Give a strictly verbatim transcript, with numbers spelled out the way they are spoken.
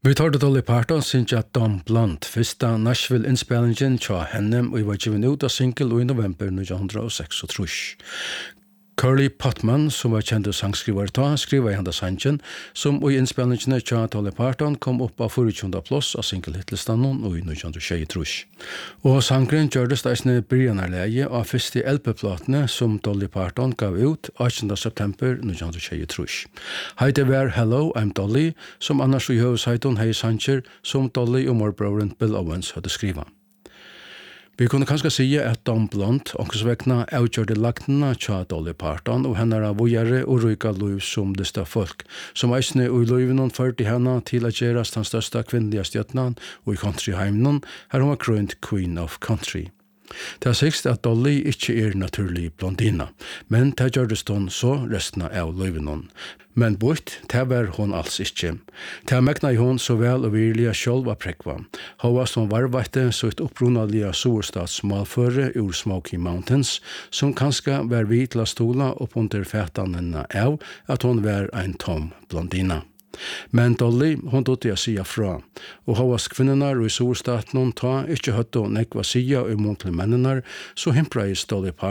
Vi tar det Dolly Parton sin att Dom Blunt, första Nashville-inspelningen tja henne och var given ut av single i november nittonhundrasextiotre. Curly Putman, som var känd sangskrivare ta, skriva i handa sangen, som i inspelningen tja Dolly Parton kom upp av fyrtjunde plats av single-hitlistan i nittonhundratjugotre. Og sangren gjørdes eisne byrjanarleie av første L P-platene som Dolly Parton gav ut åttende september nittonhundratjugotre. Heite var Hello, I'm Dolly, som annars i høvesheiton hei sanger som Dolly og morbroren Bill Owens hadde skriva. Vi kunne kanskje si at Dom Blunt omkring avgjørte laktene tja Dolly Parton og henne av vågjere og ryka liv som lista folk, som eisne og i liven førte henne til at gjerast den største kvinnelige stjøtnen og i countryheimen, her hun var krønt Queen of Country. Det er sikkert at Dolly ikke er naturlig blondina, men det gjørdes hun så resten av liven. Men bort, det var hun alls ikke. Det megna i hun så vel og virkelig selv var prekva. Hova som varvete så et opprunalige storstadsmalføre ur Smoky Mountains, som kanskje var vid til å stola opp under fætanene av at hun var en tom blondina. Men Dolly, hon dotte jeg sia fra, og havas kvinnenar og i storstaten ta ikke høtte og nekva sia og mot til mennenar, så himpreis Dolly Parton